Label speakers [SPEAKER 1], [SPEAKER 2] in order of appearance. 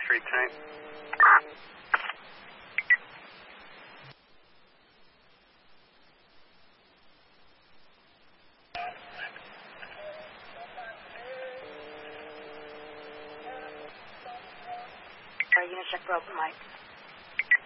[SPEAKER 1] Street tonight.
[SPEAKER 2] Are you going to check for open mic?